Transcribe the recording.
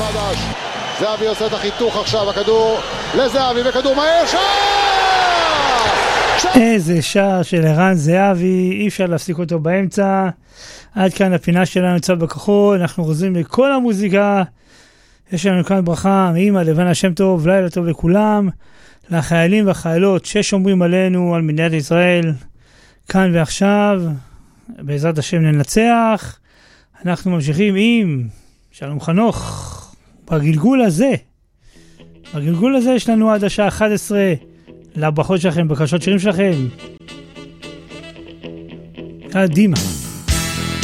מחדש. זהבי עושה את החיתוך עכשיו, הכדור לזהבי וכדור מהר, שער! איזה שער של ערן זהבי, אי אפשר להפסיק אותו באמצע. עד כאן הפינה שלנו צד בכחול, אנחנו חוזרים לכל המוזיקה. יש לנו כאן ברכה מאמא לבנה שם טוב, לילה טוב לכולם, לחיילים והחיילות ששומרים עלינו, על מדינת ישראל, כאן ועכשיו, בעזרת השם ננצח. אנחנו ממשיכים עם שלום חנוך. בגלגול הזה יש לנו עד השעה 11 לברכות שלכם, בקשות שירים שלכם. קדימה.